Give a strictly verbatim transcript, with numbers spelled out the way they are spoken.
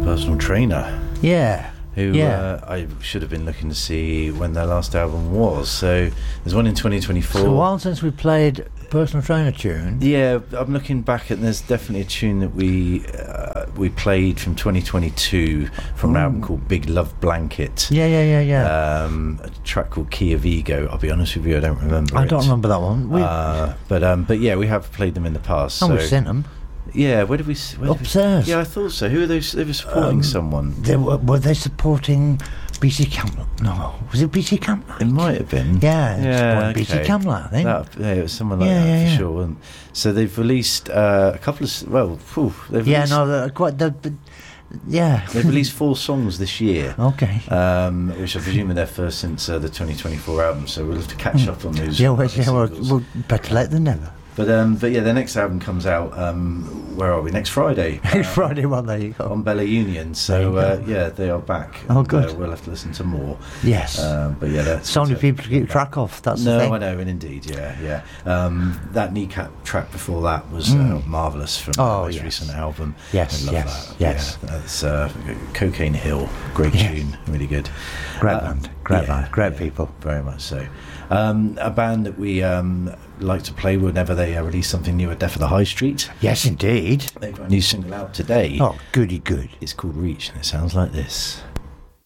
personal trainer. Yeah. Who Yeah. uh, I should have been looking to see when their last album was. So there's one in twenty twenty-four. It's a while since we played personal trainer tune. Yeah, I'm looking back and there's definitely a tune that we uh, we played from twenty twenty-two from an Ooh. album called Big Love Blanket. Yeah, yeah, yeah, yeah. Um, a track called Key of Ego. I'll be honest with you, I don't remember I it. don't remember that one. We, Uh, but um, but yeah, we have played them in the past. and so we've seen them. yeah, where did we? s- Where did we- Upstairs. yeah, I thought so. Who are those? They were supporting Um, someone. They were, were they supporting B C Camlet? No, was it B C Camlet? It might have been. Yeah, yeah, B C okay. Camlet, I think. That, yeah, it was someone like Yeah, that yeah, for yeah. sure. Wasn't it? So they've released uh, a couple of s- well, phew, they've Yeah, released, no, they're quite. They're, but- yeah. they've released four songs this year. Okay. Um, which I presume are their first since uh, the twenty twenty-four album. So we'll have to catch up on those. Yeah, well, other yeah, well, singles. well, better late than never. But um, but yeah, their next album comes out. Um, where are we? Next Friday. uh, Friday, well, there you go. on Bella Union. So There you uh, go. yeah, they are back. Oh, and, good. Uh, we'll have to listen to more. Yes. Um, but yeah, that's so many that's- people to keep track of. That's No, the thing. I know, and indeed, yeah, yeah. Um, that Kneecap track before that was uh, Mm. marvellous from Oh, the most yes. recent album. Yes, I love yes, that. yes. Yeah, that's uh, Cocaine Hill, great Yeah. tune, really good. Great Uh, band, great yeah, band, great yeah, people. very much so. Um, a band that we um, like to play whenever they uh, release something new at Death of the High Street. Yes, indeed. They've got a new single out today. Oh, goody good. It's called Reach, and it sounds like this.